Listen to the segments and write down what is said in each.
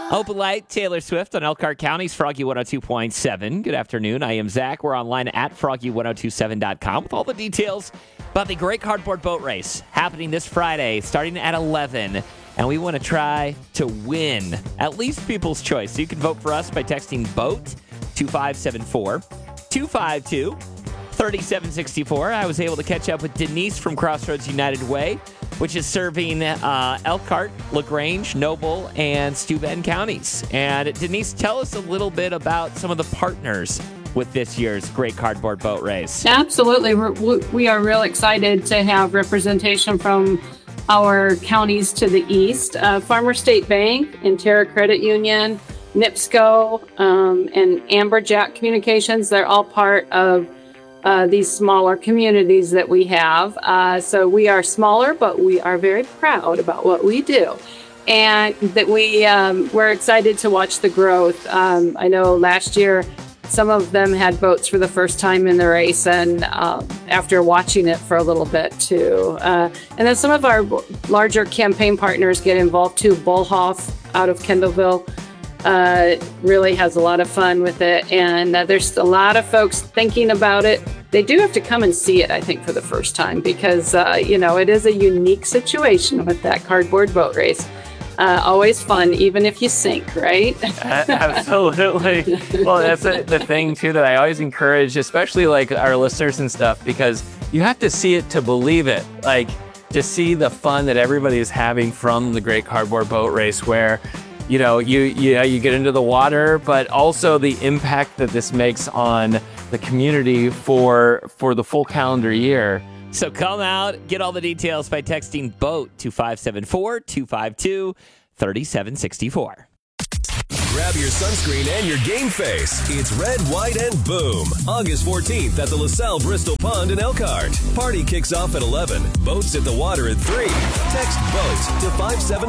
Open Light, Taylor Swift on Elkhart County's Froggy 102.7. Good afternoon. I am Zach. We're online at froggy1027.com with all the details about the Great Cardboard Boat Race happening this Friday starting at 11. And we want to try to win at least People's Choice. So you can vote for us by texting BOAT 2574 252 3764. I was able to catch up with Denise from Crossroads United Way, which is serving Elkhart, LaGrange, Noble, and Steuben counties. And Denise, tell us a little bit about some of the partners with this year's Great Cardboard Boat Race. Absolutely. We are real excited to have representation from our counties to the east. Farmer State Bank, Intera Credit Union, NIPSCO, and Amberjack Communications. They're all part of these smaller communities that we have. So we are smaller, but we are very proud about what we do. And that we're excited to watch the growth. I know last year, some of them had boats for the first time in the race, and after watching it for a little bit too. And then some of our larger campaign partners get involved too. Bullhoff out of Kendallville really has a lot of fun with it, and there's a lot of folks thinking about it. They do have to come and see it, I think, for the first time because, it is a unique situation with that cardboard boat race. Always fun, even if you sink, right? Absolutely. Well, that's the thing, too, that I always encourage, especially like our listeners and stuff, because you have to see it to believe it. Like, to see the fun that everybody is having from the Great Cardboard Boat Race where, you get into the water, but also the impact that this makes on the community for the full calendar year. So come out, get all the details by texting BOAT to 574 252 3764. Grab your sunscreen and your game face. It's Red, White, and Boom. August 14th at the LaSalle Bristol Pond in Elkhart. Party kicks off at 11. Boats at the water at 3. Text BOAT to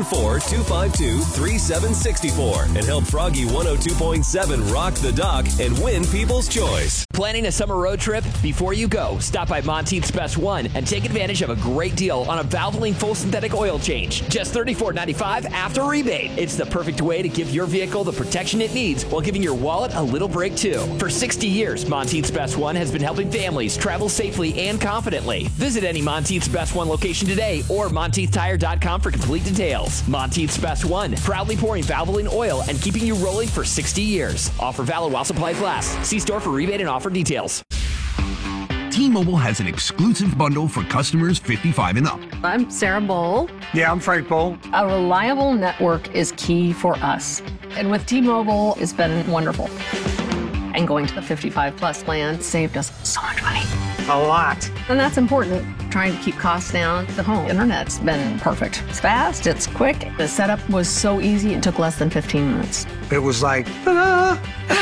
574-252-3764 and help Froggy 102.7 rock the dock and win People's Choice. Planning a summer road trip? Before you go, stop by Monteith's Best One and take advantage of a great deal on a Valvoline full synthetic oil change. Just $34.95 after rebate. It's the perfect way to give your vehicle the protection it needs while giving your wallet a little break too. For 60 years, Monteith's Best One has been helping families travel safely and confidently. Visit any Monteith's Best One location today or MonteithTire.com for complete details. Monteith's Best One, proudly pouring Valvoline oil and keeping you rolling for 60 years. Offer valid while supplies last. See store for rebate and offer details. T-Mobile has an exclusive bundle for customers 55 and up. I'm Sarah Bowl. Yeah, I'm Frank Bowl. A reliable network is key for us. And with T-Mobile, it's been wonderful. And going to the 55 plus plan saved us so much money. A lot. And that's important. Trying to keep costs down. The home internet's been perfect. It's fast, it's quick. The setup was so easy, it took less than 15 minutes. It was like, ta-da!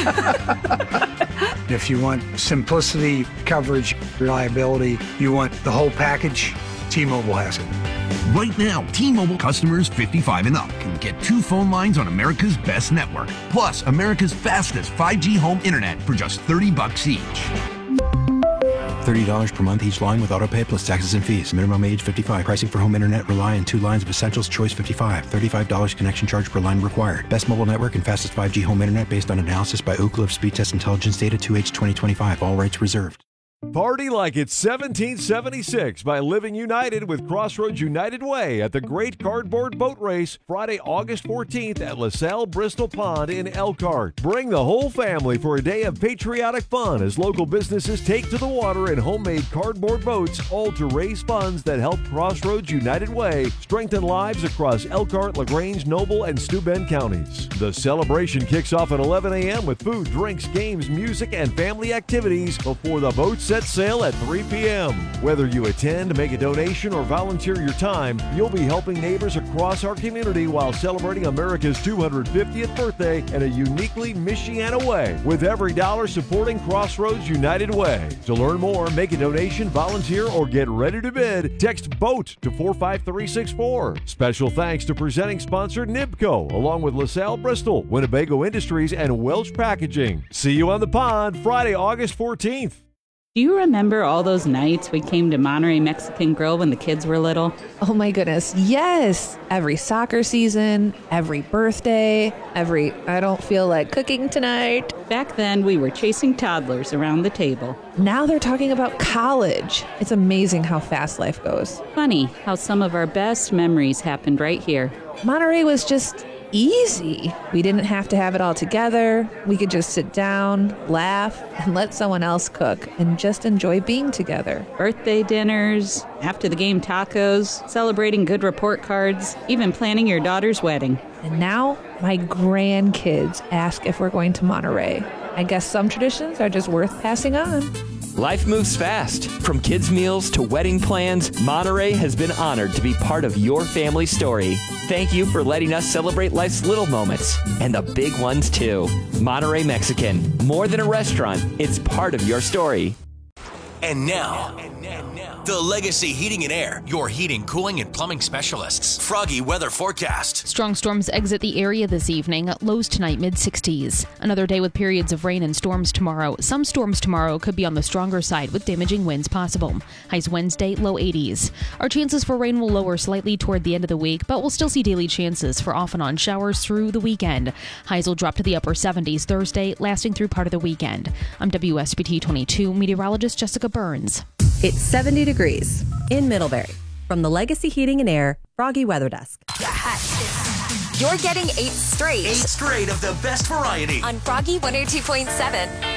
If you want simplicity, coverage, reliability, you want the whole package, T-Mobile has it. Right now, T-Mobile customers 55 and up can get 2 phone lines on America's best network, plus America's fastest 5G home internet for just $30 each. $30 per month each line with autopay plus taxes and fees. Minimum age 55. Pricing for home internet rely on 2 lines of Essentials Choice 55. $35 connection charge per line required. Best mobile network and fastest 5G home internet based on analysis by Ookla of Speed Test Intelligence data 2H 2025. All rights reserved. Party like it's 1776 by living united with Crossroads United Way at the Great Cardboard Boat Race, Friday, August 14th at LaSalle Bristol Pond in Elkhart. Bring the whole family for a day of patriotic fun as local businesses take to the water in homemade cardboard boats, all to raise funds that help Crossroads United Way strengthen lives across Elkhart, LaGrange, Noble, and Steuben counties. The celebration kicks off at 11 a.m. with food, drinks, games, music, and family activities before the boat set sail at 3 p.m. Whether you attend, make a donation, or volunteer your time, you'll be helping neighbors across our community while celebrating America's 250th birthday in a uniquely Michiana way, with every dollar supporting Crossroads United Way. To learn more, make a donation, volunteer, or get ready to bid, text BOAT to 45364. Special thanks to presenting sponsor NIPSCO, along with LaSalle Bristol, Winnebago Industries, and Welch Packaging. See you on the pond Friday, August 14th. Do you remember all those nights we came to Monterey Mexican Grill when the kids were little? Oh my goodness, yes! Every soccer season, every birthday, I don't feel like cooking tonight. Back then, we were chasing toddlers around the table. Now they're talking about college. It's amazing how fast life goes. Funny how some of our best memories happened right here. Monterey was just easy. We didn't have to have it all together. We could just sit down, laugh, and let someone else cook and just enjoy being together. Birthday dinners, after the game tacos, celebrating good report cards, even planning your daughter's wedding. And now my grandkids ask if we're going to Monterey. I guess some traditions are just worth passing on. Life moves fast. From kids' meals to wedding plans, Monterey has been honored to be part of your family story. Thank you for letting us celebrate life's little moments and the big ones too. Monterey Mexican, more than a restaurant, it's part of your story. And now, the Legacy Heating and Air, your heating, cooling, and plumbing specialists. Froggy weather forecast. Strong storms exit the area this evening. Lows tonight, mid-60s. Another day with periods of rain and storms tomorrow. Some storms tomorrow could be on the stronger side with damaging winds possible. Highs Wednesday, low 80s. Our chances for rain will lower slightly toward the end of the week, but we'll still see daily chances for off and on showers through the weekend. Highs will drop to the upper 70s Thursday, lasting through part of the weekend. I'm WSBT 22 meteorologist Jessica Burns. It's 70 degrees in Middlebury. From the Legacy Heating and Air Froggy Weather Desk. You're getting 8 straight. 8 straight of the best variety. On Froggy 102.7.